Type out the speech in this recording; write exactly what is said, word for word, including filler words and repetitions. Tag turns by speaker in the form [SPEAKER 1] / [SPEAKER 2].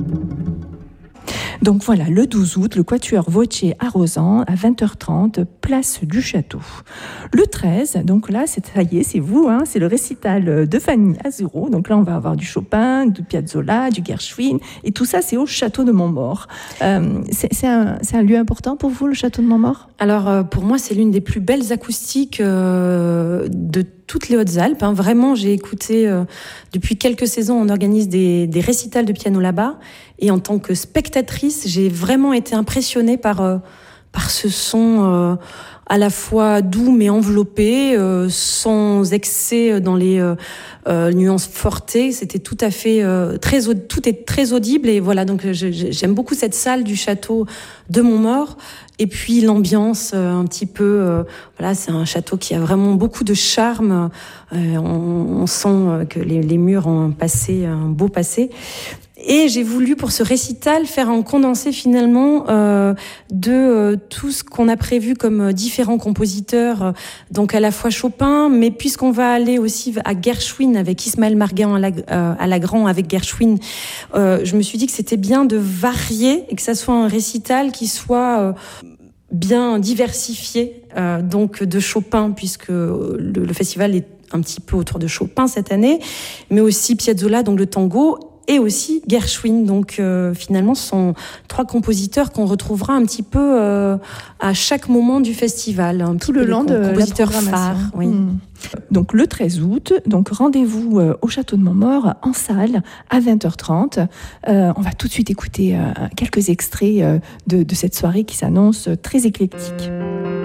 [SPEAKER 1] Donc voilà, le douze août, le Quatuor Voce Arrosan à vingt heures trente, place du Château. Le treize, donc là, c'est, ça y est, c'est vous, hein, c'est le récital de Fanny Azuro. Donc là, on va avoir du Chopin, du Piazzolla, du Gershwin, et tout ça, c'est au Château de Montmaur. Euh, c'est, c'est, un, c'est un lieu important pour vous, le Château de Montmaur ?
[SPEAKER 2] Alors, euh, pour moi, c'est l'une des plus belles acoustiques euh, de toutes les Hautes-Alpes. Hein. Vraiment, j'ai écouté, euh, depuis quelques saisons, on organise des, des récitals de piano là-bas. Et en tant que spectatrice, j'ai vraiment été impressionnée par, euh, par ce son euh, à la fois doux mais enveloppé, euh, sans excès dans les euh, euh, nuances fortées. C'était tout à fait euh, très, tout est très audible. Et voilà, donc je, j'aime beaucoup cette salle du château de Montmaur. Et puis l'ambiance, euh, un petit peu, euh, voilà, c'est un château qui a vraiment beaucoup de charme. Euh, on, on sent que les, les murs ont un passé, un beau passé. Et j'ai voulu, pour ce récital, faire un condensé finalement euh, de euh, tout ce qu'on a prévu comme euh, différents compositeurs, euh, donc à la fois Chopin, mais puisqu'on va aller aussi à Gershwin avec Ismaël Marguerite à, la, euh, à Lagrand avec Gershwin, euh, je me suis dit que c'était bien de varier et que ça soit un récital qui soit euh, bien diversifié, euh, donc de Chopin, puisque le, le festival est un petit peu autour de Chopin cette année, mais aussi Piazzolla, donc le tango, et aussi Gershwin. Donc euh, finalement, ce sont trois compositeurs qu'on retrouvera un petit peu euh, à chaque moment du festival. Un
[SPEAKER 1] Tout le long de la programmation. Phares,
[SPEAKER 2] oui.
[SPEAKER 1] Mmh. Donc le treize août, donc rendez-vous euh, au Château de Montmaur en salle à vingt heures trente. Euh, on va tout de suite écouter euh, quelques extraits euh, de, de cette soirée qui s'annonce très éclectique.